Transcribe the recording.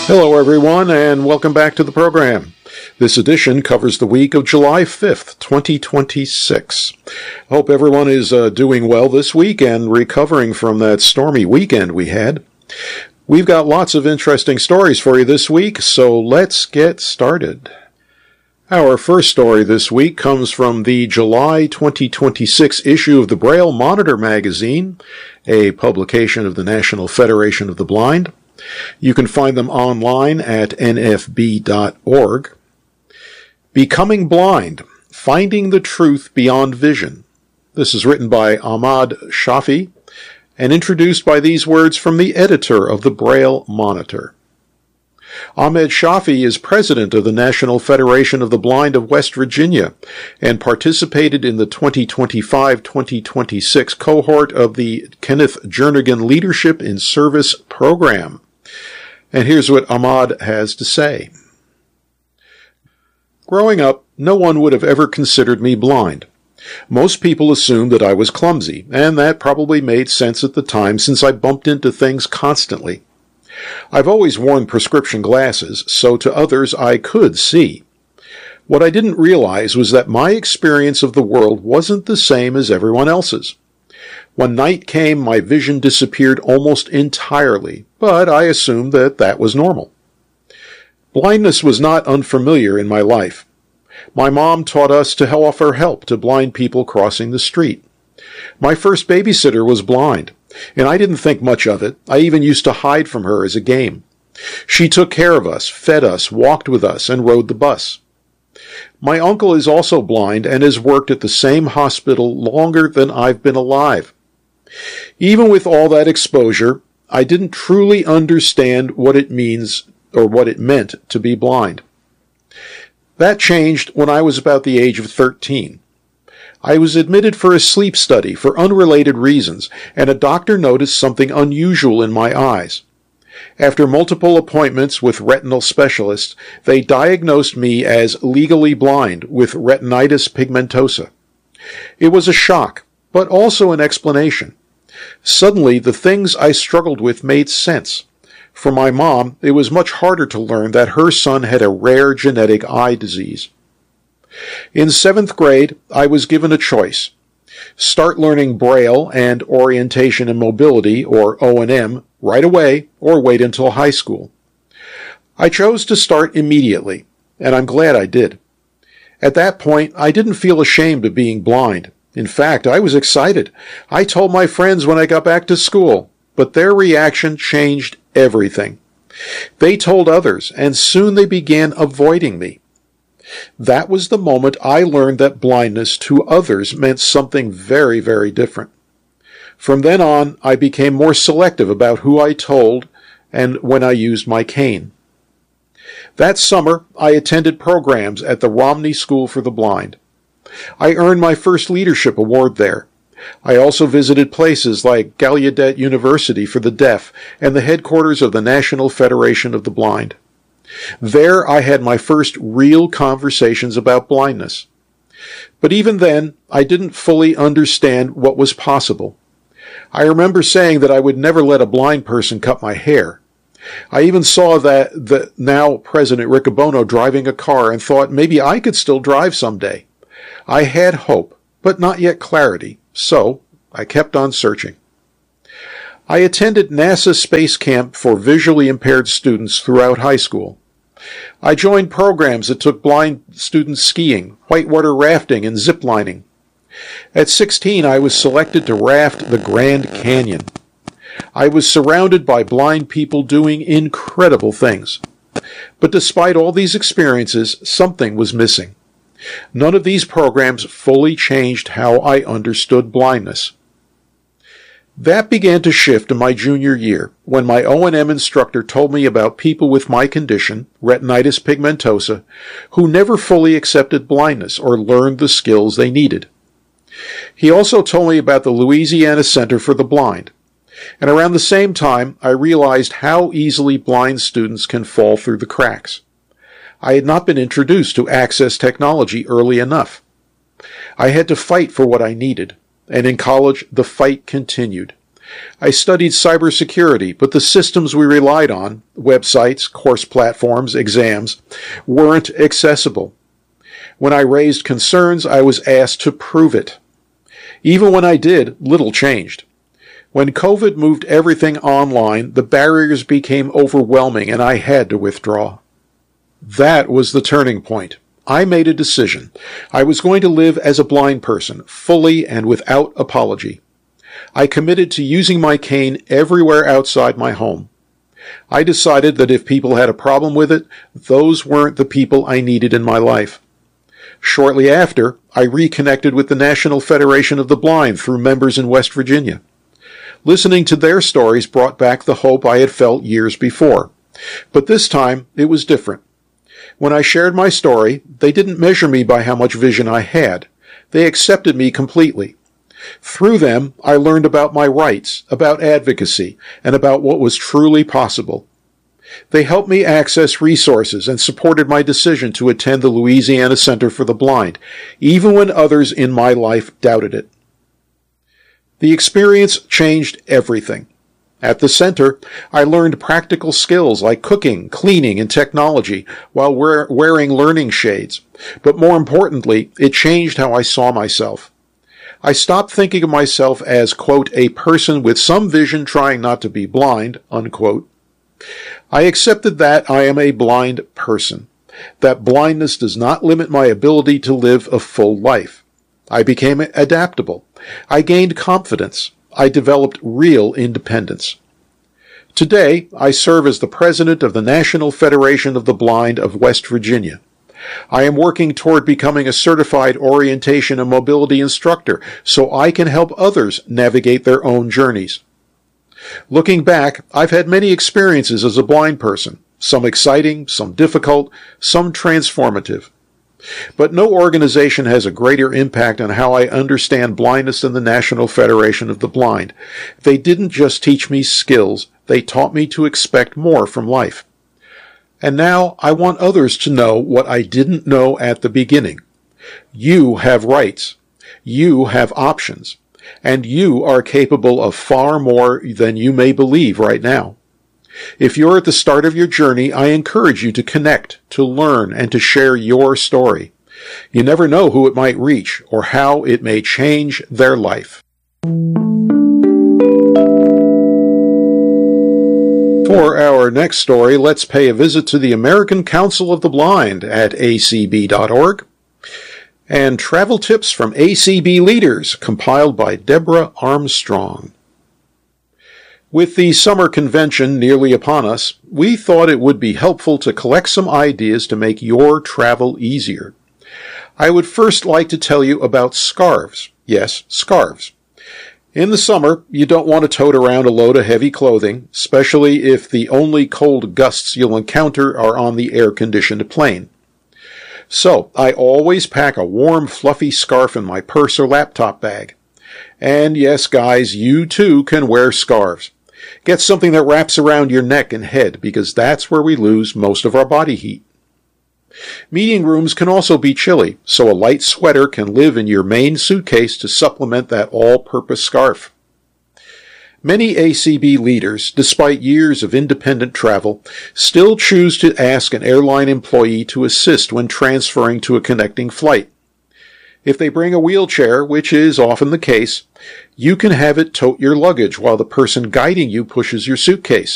Hello, everyone, and welcome back to the program. This edition covers the week of July 5th, 2026. I hope everyone is doing well this week and recovering from that stormy weekend we had. We've got lots of interesting stories for you this week, so let's get started. Our first story this week comes from the July 2026 issue of the Braille Monitor magazine, a publication of the National Federation of the Blind. You can find them online at nfb.org. Becoming Blind, Finding the Truth Beyond Vision. This is written by Ahmad Shafi and introduced by these words from the editor of the Braille Monitor. Ahmed Shafi is president of the National Federation of the Blind of West Virginia and participated in the 2025-2026 cohort of the Kenneth Jernigan Leadership in Service program. And here's what Ahmad has to say. Growing up, no one would have ever considered me blind. Most people assumed that I was clumsy, and that probably made sense at the time since I bumped into things constantly. I've always worn prescription glasses, so to others I could see. What I didn't realize was that my experience of the world wasn't the same as everyone else's. When night came, my vision disappeared almost entirely, but I assumed that that was normal. Blindness was not unfamiliar in my life. My mom taught us to offer help to blind people crossing the street. My first babysitter was blind, and I didn't think much of it. I even used to hide from her as a game. She took care of us, fed us, walked with us, and rode the bus. My uncle is also blind and has worked at the same hospital longer than I've been alive. Even with all that exposure, I didn't truly understand what it means or what it meant to be blind. That changed when I was about the age of 13. I was admitted for a sleep study for unrelated reasons, and a doctor noticed something unusual in my eyes. After multiple appointments with retinal specialists, they diagnosed me as legally blind with retinitis pigmentosa. It was a shock, but also an explanation. Suddenly, the things I struggled with made sense. For my mom, it was much harder to learn that her son had a rare genetic eye disease. In 7th grade, I was given a choice. Start learning Braille and Orientation and Mobility, or O&M, right away, or wait until high school. I chose to start immediately, and I'm glad I did. At that point, I didn't feel ashamed of being blind. In fact, I was excited. I told my friends when I got back to school, but their reaction changed everything. They told others, and soon they began avoiding me. That was the moment I learned that blindness to others meant something very, very different. From then on, I became more selective about who I told and when I used my cane. That summer, I attended programs at the Romney School for the Blind. I earned my first leadership award there. I also visited places like Gallaudet University for the Deaf and the headquarters of the National Federation of the Blind. There I had my first real conversations about blindness. But even then, I didn't fully understand what was possible. I remember saying that I would never let a blind person cut my hair. I even saw that the now President Riccobono driving a car and thought maybe I could still drive someday. I had hope, but not yet clarity, so I kept on searching. I attended NASA Space Camp for visually impaired students throughout high school. I joined programs that took blind students skiing, whitewater rafting, and ziplining. At 16, I was selected to raft the Grand Canyon. I was surrounded by blind people doing incredible things. But despite all these experiences, something was missing. None of these programs fully changed how I understood blindness. That began to shift in my junior year when my O&M instructor told me about people with my condition, retinitis pigmentosa, who never fully accepted blindness or learned the skills they needed. He also told me about the Louisiana Center for the Blind. And around the same time, I realized how easily blind students can fall through the cracks. I had not been introduced to access technology early enough. I had to fight for what I needed, and in college the fight continued. I studied cybersecurity, but the systems we relied on, websites, course platforms, exams, weren't accessible. When I raised concerns, I was asked to prove it. Even when I did, little changed. When COVID moved everything online, the barriers became overwhelming and I had to withdraw. That was the turning point. I made a decision. I was going to live as a blind person, fully and without apology. I committed to using my cane everywhere outside my home. I decided that if people had a problem with it, those weren't the people I needed in my life. Shortly after, I reconnected with the National Federation of the Blind through members in West Virginia. Listening to their stories brought back the hope I had felt years before. But this time, it was different. When I shared my story, they didn't measure me by how much vision I had. They accepted me completely. Through them, I learned about my rights, about advocacy, and about what was truly possible. They helped me access resources and supported my decision to attend the Louisiana Center for the Blind, even when others in my life doubted it. The experience changed everything. At the center, I learned practical skills like cooking, cleaning, and technology while wearing learning shades. But more importantly, it changed how I saw myself. I stopped thinking of myself as, quote, a person with some vision trying not to be blind, unquote. I accepted that I am a blind person, that blindness does not limit my ability to live a full life. I became adaptable. I gained confidence. I developed real independence. Today, I serve as the president of the National Federation of the Blind of West Virginia. I am working toward becoming a certified orientation and mobility instructor so I can help others navigate their own journeys. Looking back, I've had many experiences as a blind person, some exciting, some difficult, some transformative. But no organization has a greater impact on how I understand blindness than the National Federation of the Blind. They didn't just teach me skills, they taught me to expect more from life. And now I want others to know what I didn't know at the beginning. You have rights. You have options. And you are capable of far more than you may believe right now. If you're at the start of your journey, I encourage you to connect, to learn, and to share your story. You never know who it might reach or how it may change their life. For our next story, let's pay a visit to the American Council of the Blind at acb.org and travel tips from ACB leaders compiled by Deborah Armstrong. With the summer convention nearly upon us, we thought it would be helpful to collect some ideas to make your travel easier. I would first like to tell you about scarves. Yes, scarves. In the summer, you don't want to tote around a load of heavy clothing, especially if the only cold gusts you'll encounter are on the air-conditioned plane. So, I always pack a warm, fluffy scarf in my purse or laptop bag. And yes, guys, you too can wear scarves. Get something that wraps around your neck and head, because that's where we lose most of our body heat. Meeting rooms can also be chilly, so a light sweater can live in your main suitcase to supplement that all-purpose scarf. Many ACB leaders, despite years of independent travel, still choose to ask an airline employee to assist when transferring to a connecting flight. If they bring a wheelchair, which is often the case, you can have it tote your luggage while the person guiding you pushes your suitcase.